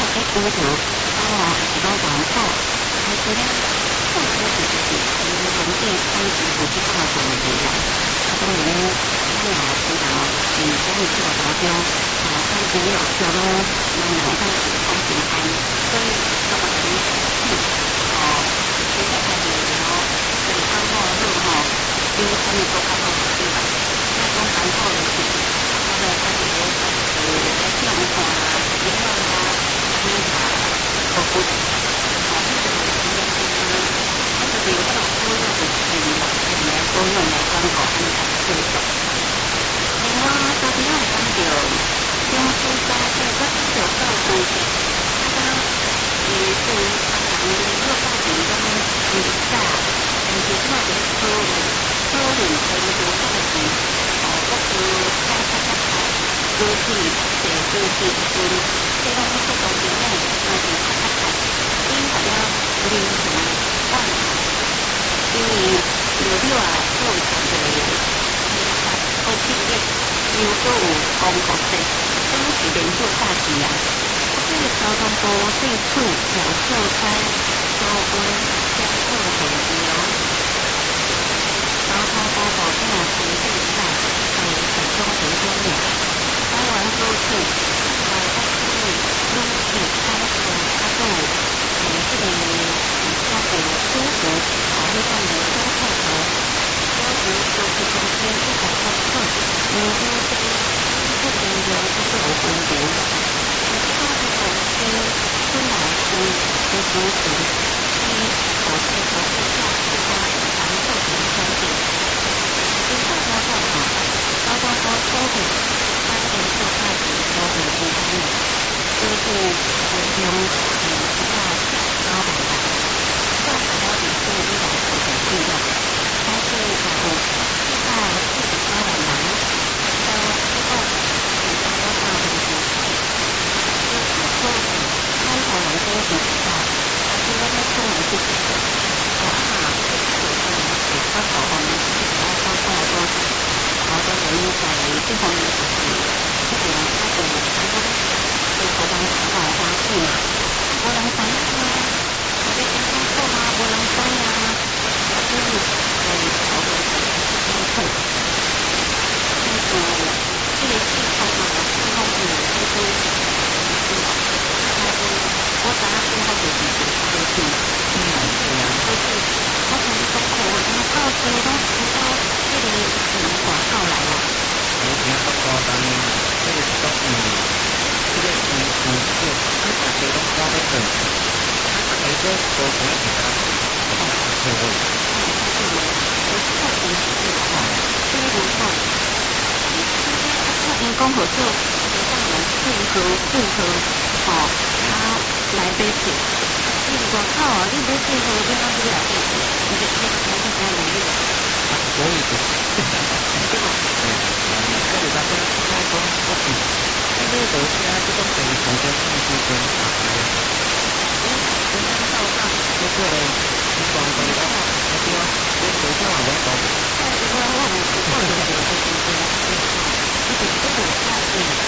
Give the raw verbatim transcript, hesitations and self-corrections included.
在工厂，啊，是讲环保，还是咧，再开始就是因为环境产生有即个问题啦。啊，当然咧，咱也知道，嗯，在这个当中，啊，产生有小路，咱也会当是太平安，所以我们可以去，哦，现在开始然后水沟路路吼，比他们都较好对吧？那讲环保的是，啊，个开始咧，呃，在种花啊，种花啊，种茶，服务，哦，这个是比较健康，这个是有那种保养的器具啦，来保养来广告安排制作。另外，昨天我讲到中秋佳节，我讲到到中秋，啊，伊对别人咧落到田中日早，但是我伫讨论讨论中秋佳节，哦，各个菜菜菜菜，主题是主题是，这拢说当中咧，嘛是菜菜菜，因大家流行万茶，因为有了啊，做茶的人，好企业。又搁有光国际，真是连续大事啊！所以交通部对此有召开高温监测会议哦。交通部部长陈建泰在台中提醒了，台湾高速台北市陆续开通啊，搁有诶即个那个舒服啊，迄种的舒服头，舒服舒服中间一百公尺。嗯，这个这个有这个有分别，有这个是公司出来是是主持，第一我是我是下其他常做的产品，其他条款哈，包括说收费、安全售卖及收费其他的，就是使用嗯比较高档的，价格要比这一百块的利润，但是呃现在四十八万元。之后，你刚刚到的是，就是说是开头来说是比较，但是那个出来是这个，哇，这个有可能是刚好我们自己要包括多少，好多人在这方面就是这个他的很多对台湾台湾花费嘛，无人知啊，我在讲讲错啊，无人知啊，所以在讨论的是监测。嗯，这个系统嘛，系统是就是，嗯，它是我知影最好就是是科技，嗯，是啊，科技，我从中国然后到这拢听到这个嗯广告来啦。 我听说过，当年这个是讲嗯，这个嗯嗯，这个啊大家拢搞得很，啊大家说多同一家，我讲是会。 嗯，这个我是在公司哈，这个不错。因讲好做，有当然配合配合，吼，啊来买票。你外口哦，你买配合，你哪去来买票？你就你你你讲能力。 啊，所以就，对吧？嗯，这里咱们开工不比，那个楼下这种北城跟上去跟打开，哎，跟那个道上，不错嘞，你光光的话，那对啊，跟楼下往外走。 但是我我唔是我唔是就是就是，就是这个下面。